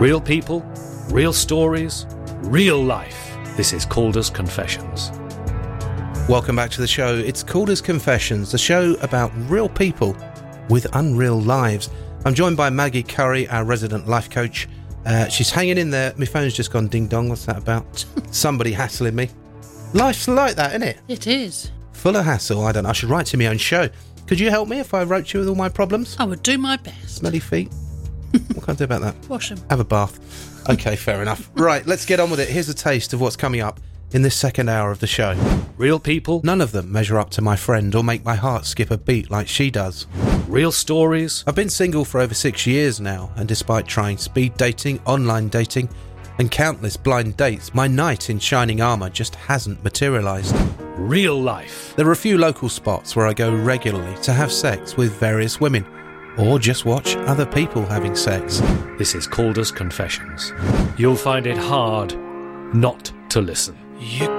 Real people, real stories, real life. This is Calder's Confessions. Welcome back to the show. It's Calder's Confessions, the show about real people with unreal lives. I'm joined by Maggie Curry, our resident life coach. She's hanging in there. My phone's just gone ding dong. What's that about? Somebody hassling me. Life's like that, isn't it? It is. Full of hassle. I don't know. I should write to my own show. Could you help me if I wrote you with all my problems? I would do my best. Smelly feet? What can I do about that? Wash them. Have a bath. Okay, fair enough. Right, let's get on with it. Here's a taste of what's coming up in this second hour of the show. Real people, None of them measure up to my friend or make my heart skip a beat like she does. real stories, I've been single for over 6 years now, and despite trying speed dating, online dating, and countless blind dates, my knight in shining armour just hasn't materialised. real life. There are a few local spots where I go regularly to have sex with various women, or just watch other people having sex. This is Calder's Confessions. You'll find it hard not to listen. You